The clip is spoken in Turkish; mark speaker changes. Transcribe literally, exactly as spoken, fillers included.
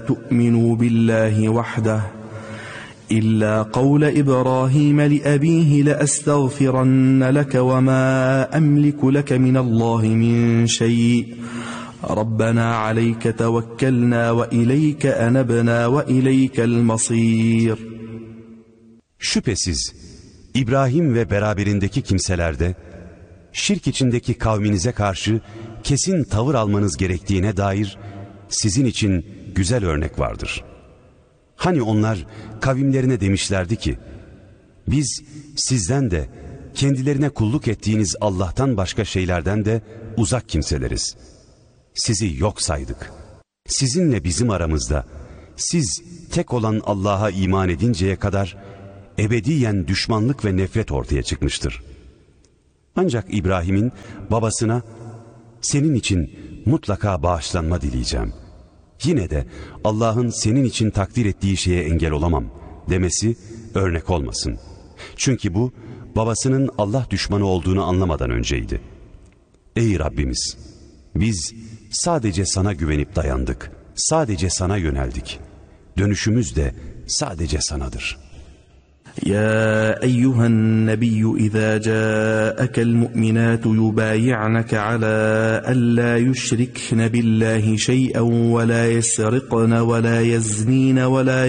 Speaker 1: تؤمنوا بالله وحده إلا قول إبراهيم لأبيه لأستغفرن لك وما أملك لك من الله من شيء ربنا عليك توكلنا وإليك أنبنا وإليك المصير.
Speaker 2: Şüphesiz İbrahim ve beraberindeki kimselerde şirk içindeki kavminize karşı kesin tavır almanız gerektiğine dair sizin için güzel örnek vardır. Hani onlar kavimlerine demişlerdi ki, biz sizden de kendilerine kulluk ettiğiniz Allah'tan başka şeylerden de uzak kimseleriz. Sizi yok saydık. Sizinle bizim aramızda siz tek olan Allah'a iman edinceye kadar ebediyen düşmanlık ve nefret ortaya çıkmıştır. Ancak İbrahim'in babasına senin için mutlaka bağışlanma dileyeceğim. Yine de Allah'ın senin için takdir ettiği şeye engel olamam demesi örnek olmasın. Çünkü bu babasının Allah düşmanı olduğunu anlamadan önceydi. Ey Rabbimiz! Biz sadece sana güvenip dayandık. Sadece sana yöneldik. Dönüşümüz de sadece sanadır.
Speaker 1: يا أيها النبي إذا جاءك المؤمنات يبايعنك على ألا يشركن بالله شيئا ولا يسرقن ولا يزنين ولا